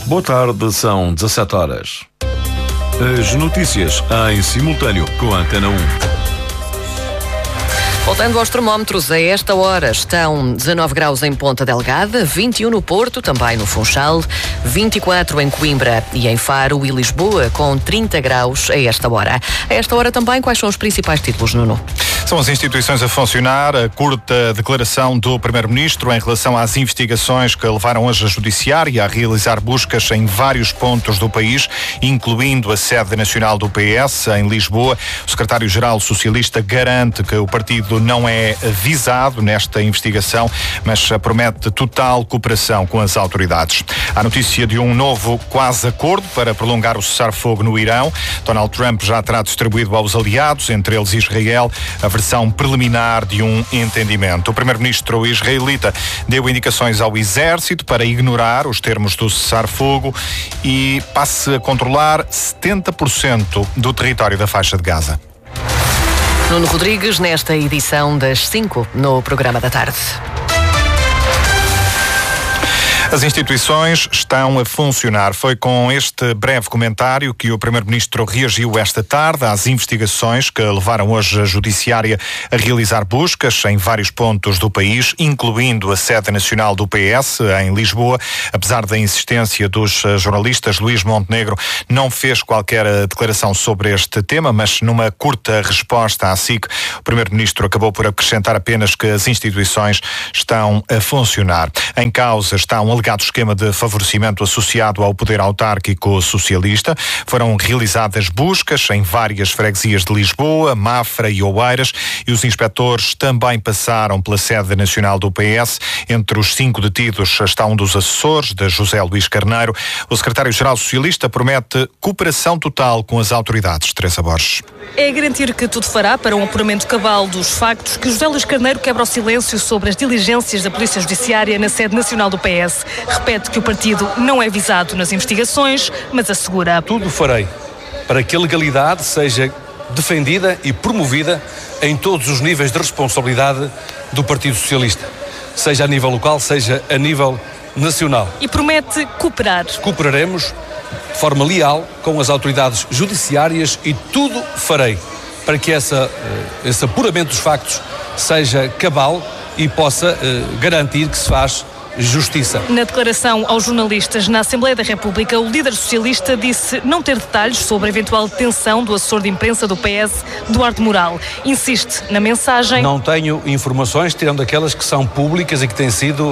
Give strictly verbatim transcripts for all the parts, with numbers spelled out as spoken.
Boa tarde, são dezassete horas. As notícias em simultâneo com a Antena um. Voltando aos termómetros, a esta hora estão dezanove graus em Ponta Delgada, vinte e um no Porto, também no Funchal, vinte e quatro em Coimbra e em Faro e Lisboa, com trinta graus a esta hora. A esta hora também, quais são os principais títulos, Nuno? São as instituições a funcionar, a curta declaração do Primeiro-Ministro em relação às investigações que levaram hoje a Judiciária a realizar buscas em vários pontos do país, incluindo a sede nacional do P S em Lisboa. O secretário-geral socialista garante que o partido não é visado nesta investigação, mas promete total cooperação com as autoridades. Há notícia de um novo quase acordo para prolongar o cessar-fogo no Irão. Donald Trump já terá distribuído aos aliados, entre eles Israel, a versão preliminar de um entendimento. O primeiro-ministro israelita deu indicações ao exército para ignorar os termos do cessar-fogo e passe a controlar setenta por cento do território da faixa de Gaza. Nuno Rodrigues, nesta edição das cinco, no programa da tarde. As instituições estão a funcionar. Foi com este breve comentário que o Primeiro-Ministro reagiu esta tarde às investigações que levaram hoje a Judiciária a realizar buscas em vários pontos do país, incluindo a sede nacional do P S em Lisboa. Apesar da insistência dos jornalistas, Luís Montenegro não fez qualquer declaração sobre este tema, mas numa curta resposta à S I C, o Primeiro-Ministro acabou por acrescentar apenas que as instituições estão a funcionar. Em causa está um alegado esquema de favorecimento associado ao poder autárquico socialista. Foram realizadas buscas em várias freguesias de Lisboa, Mafra e Oeiras e os inspectores também passaram pela sede nacional do P S. Entre os cinco detidos está um dos assessores de José Luís Carneiro. O secretário-geral socialista promete cooperação total com as autoridades. Teresa Borges. É garantir que tudo fará para um apuramento cabal dos factos que José Luís Carneiro quebra o silêncio sobre as diligências da Polícia Judiciária na sede nacional do P S. Repete que o partido não é visado nas investigações, mas assegura: tudo farei para que a legalidade seja defendida e promovida em todos os níveis de responsabilidade do Partido Socialista, seja a nível local, seja a nível nacional. E promete cooperar. Cooperaremos de forma leal com as autoridades judiciárias e tudo farei para que essa, esse apuramento dos factos seja cabal e possa uh, garantir que se faz justiça. Na declaração aos jornalistas na Assembleia da República, o líder socialista disse não ter detalhes sobre a eventual detenção do assessor de imprensa do P S, Duarte Moral. Insiste na mensagem: não tenho informações, tirando aquelas que são públicas e que têm sido,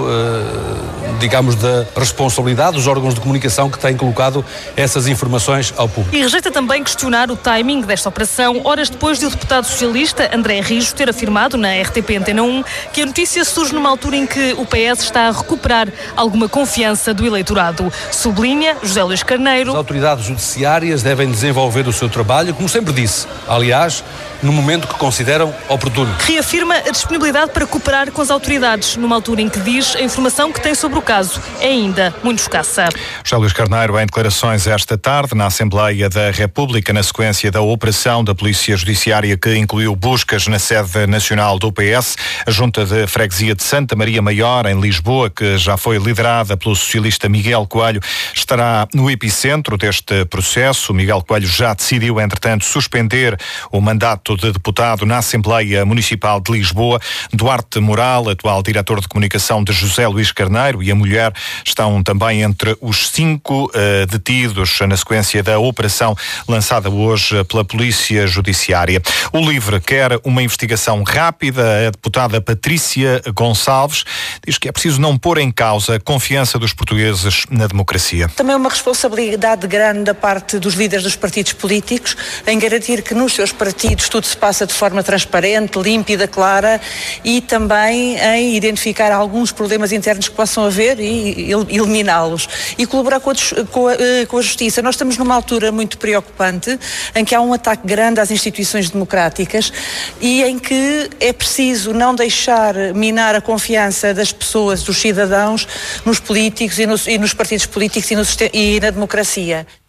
uh, digamos, da responsabilidade dos órgãos de comunicação que têm colocado essas informações ao público. E rejeita também questionar o timing desta operação, horas depois de o deputado socialista André Rijo ter afirmado na R T P Antena um que a notícia surge numa altura em que o P S está a recuperar alguma confiança do eleitorado. Sublinha José Luís Carneiro: as autoridades judiciárias devem desenvolver o seu trabalho, como sempre disse, aliás, no momento que consideram oportuno. Reafirma a disponibilidade para cooperar com as autoridades, numa altura em que diz a informação que tem sobre o caso é ainda muito escassa. José Luís Carneiro em declarações esta tarde na Assembleia da República, na sequência da operação da Polícia Judiciária que incluiu buscas na sede nacional do P S, a Junta de Freguesia de Santa Maria Maior, em Lisboa, que já foi liderada pelo socialista Miguel Coelho, estará no epicentro deste processo. Miguel Coelho já decidiu, entretanto, suspender o mandato de deputado na Assembleia Municipal de Lisboa. Duarte Moral, atual diretor de comunicação de José Luís Carneiro, e a mulher estão também entre os cinco uh, detidos na sequência da operação lançada hoje pela Polícia Judiciária. O LIVRE quer uma investigação rápida. A deputada Patrícia Gonçalves diz que é preciso não pôr em causa a confiança dos portugueses na democracia. Também uma responsabilidade grande da parte dos líderes dos partidos políticos em garantir que nos seus partidos tudo se passa de forma transparente, límpida, clara, e também em identificar alguns problemas internos que possam haver e eliminá-los. E colaborar com a, com, a, com a justiça. Nós estamos numa altura muito preocupante em que há um ataque grande às instituições democráticas e em que é preciso não deixar minar a confiança das pessoas, dos cidadãos, nos políticos e nos, e nos partidos políticos e, no, e na democracia.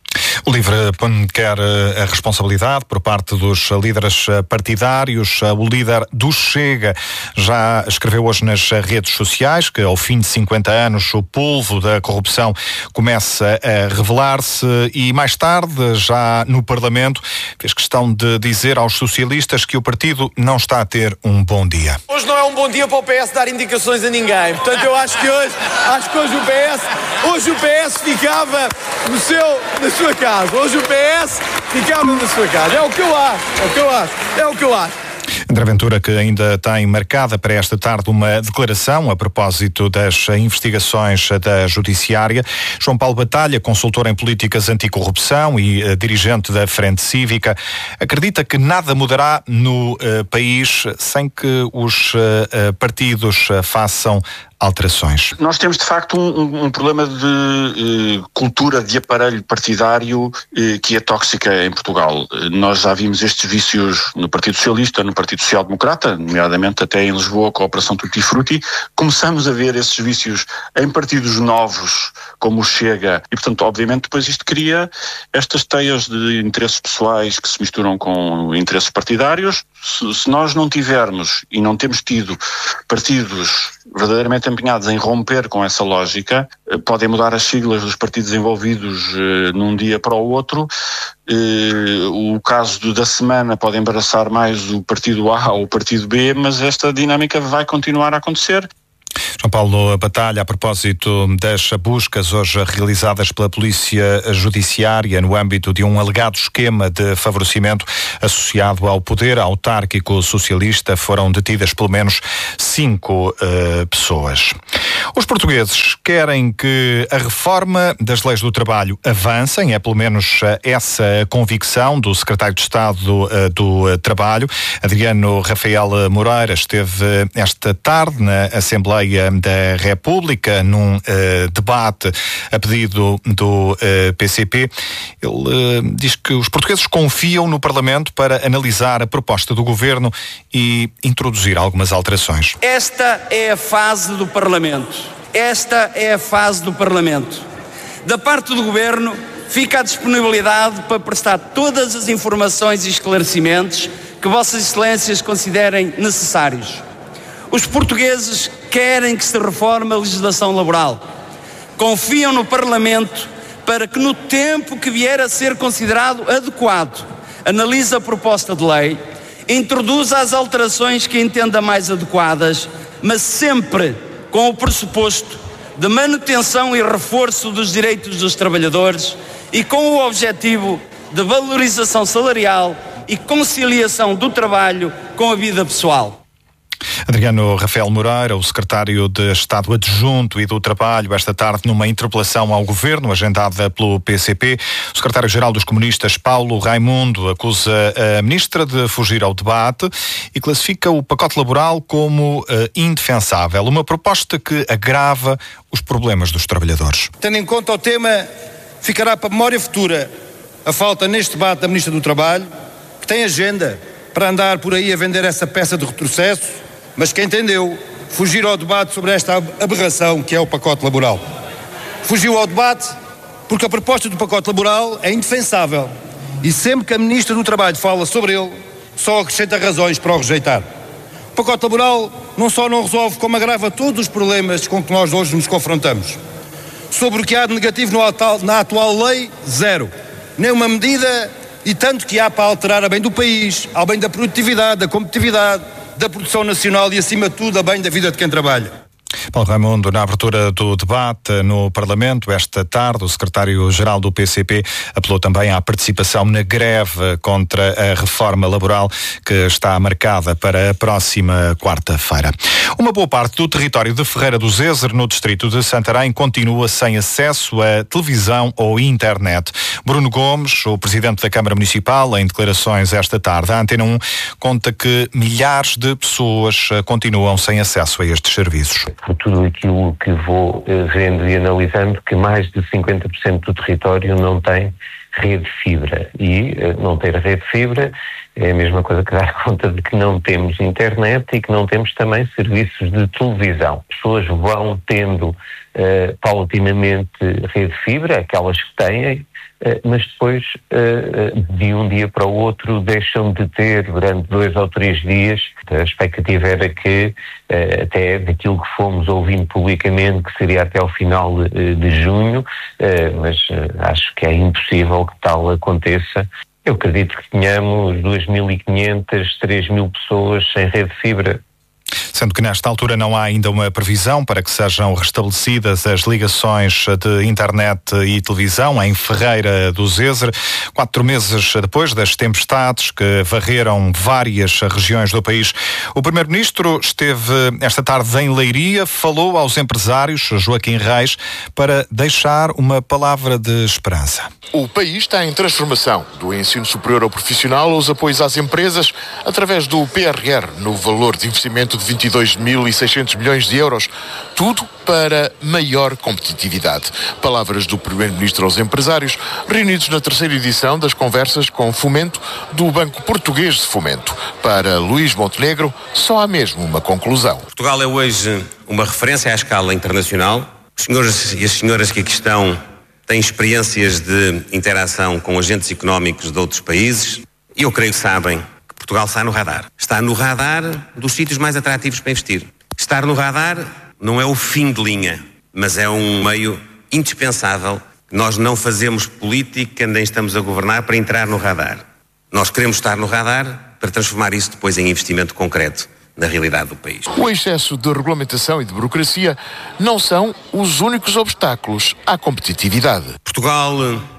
O LIVRE quer a responsabilidade por parte dos líderes partidários. O líder do Chega já escreveu hoje nas redes sociais que ao fim de cinquenta anos o polvo da corrupção começa a revelar-se e mais tarde, já no Parlamento, fez questão de dizer aos socialistas que o partido não está a ter um bom dia. Hoje não é um bom dia para o P S dar indicações a ninguém. Portanto, eu acho que hoje, acho que hoje o P S, hoje o P S ficava no seu, na sua casa. Hoje o P S ficava na sua casa. É o que eu acho, é o que eu acho, é o que eu acho. André Ventura, que ainda tem marcada para esta tarde uma declaração a propósito das investigações da Judiciária. João Paulo Batalha, consultor em políticas anticorrupção e uh, dirigente da Frente Cívica, acredita que nada mudará no uh, país sem que os uh, uh, partidos uh, façam alterações. Nós temos de facto um, um problema de eh, cultura de aparelho partidário eh, que é tóxica em Portugal. Nós já vimos estes vícios no Partido Socialista, no Partido Social Democrata, nomeadamente até em Lisboa com a Operação Tutti Frutti. Começamos a ver esses vícios em partidos novos como o Chega e, portanto, obviamente depois isto cria estas teias de interesses pessoais que se misturam com interesses partidários. Se, se nós não tivermos e não temos tido partidos verdadeiramente empenhados em romper com essa lógica, podem mudar as siglas dos partidos envolvidos eh, num dia para o outro. Eh, o caso do, da semana pode embaraçar mais o partido A ou o partido B, mas esta dinâmica vai continuar a acontecer. João Paulo Batalha, a propósito das buscas hoje realizadas pela Polícia Judiciária no âmbito de um alegado esquema de favorecimento associado ao poder autárquico socialista, foram detidas pelo menos cinco uh, pessoas. Os portugueses querem que a reforma das leis do trabalho avancem, é pelo menos essa convicção do secretário de Estado uh, do Trabalho, Adriano Rafael Moreira, esteve esta tarde na Assembleia da República num uh, debate a pedido do uh, P C P. Ele uh, diz que os portugueses confiam no Parlamento para analisar a proposta do Governo e introduzir algumas alterações. Esta é a fase do Parlamento. Esta é a fase do Parlamento. Da parte do Governo fica a disponibilidade para prestar todas as informações e esclarecimentos que Vossas Excelências considerem necessários. Os portugueses querem que se reforme a legislação laboral. Confiam no Parlamento para que, no tempo que vier a ser considerado adequado, analise a proposta de lei, introduza as alterações que entenda mais adequadas, mas sempre com o pressuposto de manutenção e reforço dos direitos dos trabalhadores e com o objetivo de valorização salarial e conciliação do trabalho com a vida pessoal. Adriano Rafael Moreira, o secretário de Estado Adjunto e do Trabalho, esta tarde numa interpelação ao Governo, agendada pelo P C P. O secretário-geral dos comunistas, Paulo Raimundo, acusa a ministra de fugir ao debate e classifica o pacote laboral como uh, indefensável, uma proposta que agrava os problemas dos trabalhadores. Tendo em conta o tema, ficará para a memória futura a falta neste debate da ministra do Trabalho, que tem agenda para andar por aí a vender essa peça de retrocesso, mas que entendeu fugir ao debate sobre esta aberração que é o pacote laboral. Fugiu ao debate porque a proposta do pacote laboral é indefensável e sempre que a ministra do Trabalho fala sobre ele, só acrescenta razões para o rejeitar. O pacote laboral não só não resolve, como agrava todos os problemas com que nós hoje nos confrontamos. Sobre o que há de negativo no atual, na atual lei, zero. Nem uma medida, e tanto que há para alterar a bem do país, ao bem da produtividade, da competitividade, da produção nacional e, acima de tudo, a bem da vida de quem trabalha. Paulo Raimundo, na abertura do debate no Parlamento esta tarde, o secretário-geral do P C P apelou também à participação na greve contra a reforma laboral que está marcada para a próxima quarta-feira. Uma boa parte do território de Ferreira do Zezer, no distrito de Santarém, continua sem acesso a televisão ou internet. Bruno Gomes, o presidente da Câmara Municipal, em declarações esta tarde à Antena um, conta que milhares de pessoas continuam sem acesso a estes serviços. Por tudo aquilo que vou uh, vendo e analisando, que mais de cinquenta por cento do território não tem rede de fibra. E uh, não ter rede de fibra é a mesma coisa que dar conta de que não temos internet e que não temos também serviços de televisão. Pessoas vão tendo uh, paulatinamente rede de fibra, aquelas que têm, mas depois, de um dia para o outro, deixam de ter durante dois ou três dias. A expectativa era que, até daquilo que fomos ouvindo publicamente, que seria até ao final de junho, mas acho que é impossível que tal aconteça. Eu acredito que tenhamos duas mil e quinhentas, três mil pessoas sem rede de fibra. Sendo que nesta altura não há ainda uma previsão para que sejam restabelecidas as ligações de internet e televisão em Ferreira do Zezer, quatro meses depois das tempestades que varreram várias regiões do país. O Primeiro-Ministro esteve esta tarde em Leiria, falou aos empresários, Joaquim Reis, para deixar uma palavra de esperança. O país está em transformação, do ensino superior ao profissional aos apoios às empresas, através do P R R, no valor de investimento de vinte e dois mil e seiscentos milhões de euros, tudo para maior competitividade. Palavras do Primeiro-Ministro aos empresários, reunidos na terceira edição das conversas com Fomento do Banco Português de Fomento. Para Luís Montenegro, só há mesmo uma conclusão. Portugal é hoje uma referência à escala internacional. Os senhores e as senhoras que aqui estão têm experiências de interação com agentes económicos de outros países e eu creio que sabem que Portugal está no radar. Está no radar dos sítios mais atrativos para investir. Estar no radar não é o fim de linha, mas é um meio indispensável. Nós não fazemos política, nem estamos a governar para entrar no radar. Nós queremos estar no radar para transformar isso depois em investimento concreto na realidade do país. O excesso de regulamentação e de burocracia não são os únicos obstáculos à competitividade. Portugal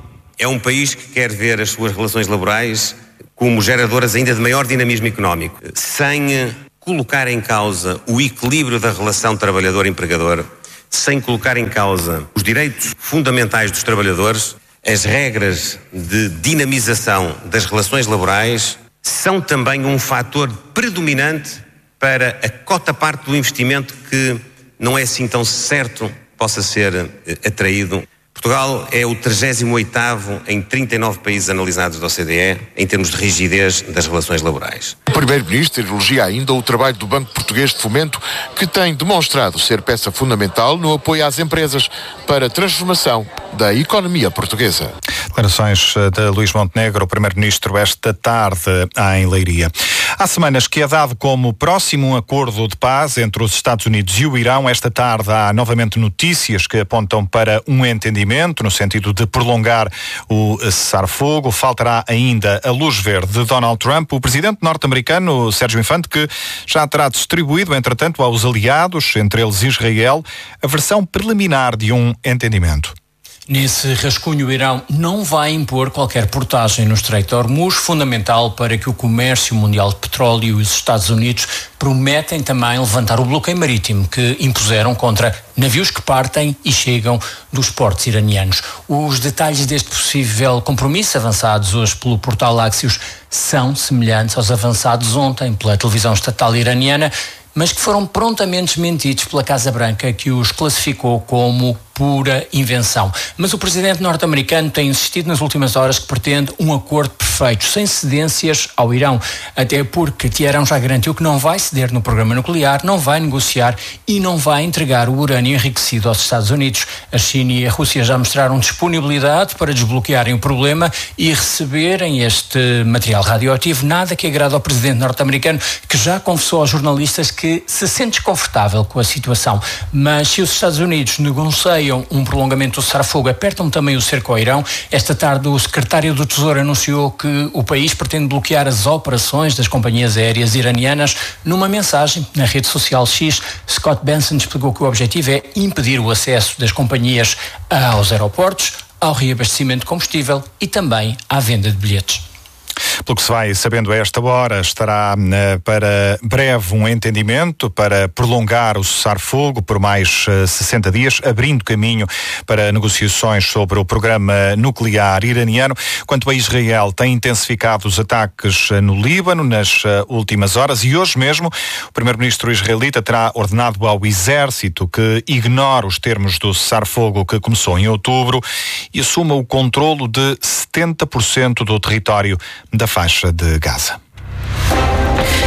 é um país que quer ver as suas relações laborais como geradoras ainda de maior dinamismo económico, sem colocar em causa o equilíbrio da relação trabalhador-empregador, sem colocar em causa os direitos fundamentais dos trabalhadores. As regras de dinamização das relações laborais são também um fator predominante para a cota-parte do investimento que não é assim tão certo possa ser atraído. Portugal é o trigésimo oitavo em trinta e nove países analisados da O C D E em termos de rigidez das relações laborais. O Primeiro-Ministro elogia ainda o trabalho do Banco Português de Fomento, que tem demonstrado ser peça fundamental no apoio às empresas para a transformação da economia portuguesa. Declarações de Luís Montenegro, o Primeiro-Ministro, esta tarde em Leiria. Há semanas que é dado como próximo um acordo de paz entre os Estados Unidos e o Irão. Esta tarde há novamente notícias que apontam para um entendimento no sentido de prolongar o cessar-fogo. Faltará ainda a luz verde de Donald Trump, o presidente norte-americano Sérgio Infante, que já terá distribuído, entretanto, aos aliados, entre eles Israel, a versão preliminar de um entendimento. Nesse rascunho, o Irão não vai impor qualquer portagem no Estreito de Hormuz, fundamental para que o comércio mundial de petróleo e os Estados Unidos prometem também levantar o bloqueio marítimo que impuseram contra navios que partem e chegam dos portos iranianos. Os detalhes deste possível compromisso, avançados hoje pelo portal Axios, são semelhantes aos avançados ontem pela televisão estatal iraniana, mas que foram prontamente desmentidos pela Casa Branca, que os classificou como pura invenção. Mas o presidente norte-americano tem insistido nas últimas horas que pretende um acordo perfeito, sem cedências ao Irão, até porque Teherão já garantiu que não vai ceder no programa nuclear, não vai negociar e não vai entregar o urânio enriquecido aos Estados Unidos. A China e a Rússia já mostraram disponibilidade para desbloquearem o problema e receberem este material radioativo, nada que agrada ao presidente norte-americano, que já confessou aos jornalistas que se sente desconfortável com a situação. Mas se os Estados Unidos negociam um prolongamento do cessar-fogo, apertam também o cerco ao Irão. Esta tarde o secretário do Tesouro anunciou que o país pretende bloquear as operações das companhias aéreas iranianas. Numa mensagem na rede social X, Scott Benson explicou que o objetivo é impedir o acesso das companhias aos aeroportos, ao reabastecimento de combustível e também à venda de bilhetes. Pelo que se vai sabendo a esta hora, estará uh, para breve um entendimento para prolongar o cessar-fogo por mais uh, sessenta dias, abrindo caminho para negociações sobre o programa nuclear iraniano. Quanto a Israel, tem intensificado os ataques uh, no Líbano nas uh, últimas horas e hoje mesmo o primeiro-ministro israelita terá ordenado ao exército que ignore os termos do cessar-fogo que começou em outubro e assuma o controlo de setenta por cento do território da faixa de Gaza.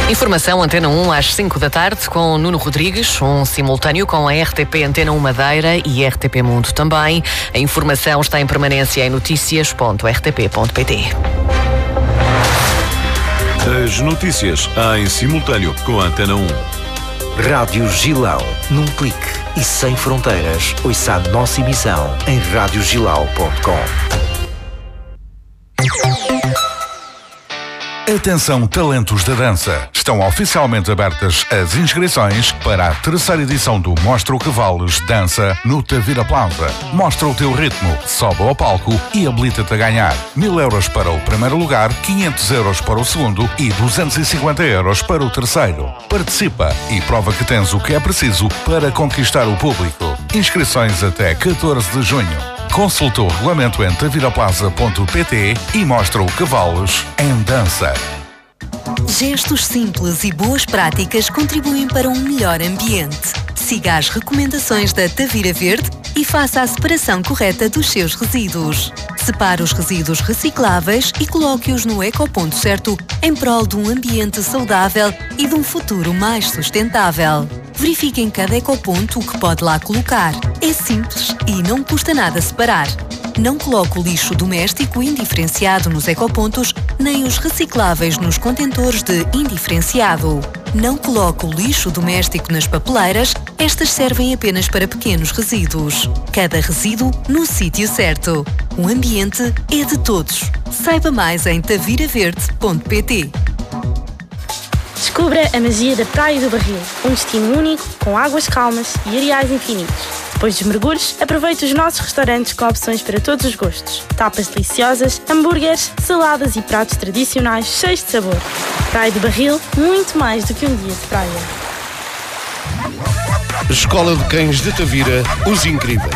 Informação Antena um às cinco da tarde com Nuno Rodrigues, um simultâneo com a R T P Antena um Madeira e R T P Mundo também. A informação está em permanência em notícias ponto r t p ponto p t. As notícias em simultâneo com a Antena um. Rádio Gilão, num clique e sem fronteiras. Ouça a nossa emissão em rádio gilau ponto com. Atenção, talentos da dança. Estão oficialmente abertas as inscrições para a terceira edição do Mostra o que Vales Dança no Tavira Plaza. Mostra o teu ritmo, sobe ao palco e habilita-te a ganhar. Mil euros para o primeiro lugar, quinhentos euros para o segundo e duzentos e cinquenta euros para o terceiro. Participa e prova que tens o que é preciso para conquistar o público. Inscrições até catorze de junho. Consulta o regulamento em taviraplaza ponto p t e mostra o que vales em dança. Gestos simples e boas práticas contribuem para um melhor ambiente. Siga as recomendações da Tavira Verde e faça a separação correta dos seus resíduos. Separe os resíduos recicláveis e coloque-os no ecoponto certo em prol de um ambiente saudável e de um futuro mais sustentável. Verifique em cada ecoponto o que pode lá colocar. É simples e não custa nada separar. Não coloque o lixo doméstico indiferenciado nos ecopontos, nem os recicláveis nos contentores de indiferenciado. Não coloque o lixo doméstico nas papeleiras, estas servem apenas para pequenos resíduos. Cada resíduo no sítio certo. O ambiente é de todos. Saiba mais em tavira verde ponto p t. Descubra a magia da Praia do Barril, um destino único, com águas calmas e areais infinitos. Depois dos mergulhos, aproveite os nossos restaurantes com opções para todos os gostos. Tapas deliciosas, hambúrgueres, saladas e pratos tradicionais cheios de sabor. Praia do Barril, muito mais do que um dia de praia. Escola de Cães de Tavira, os Incríveis.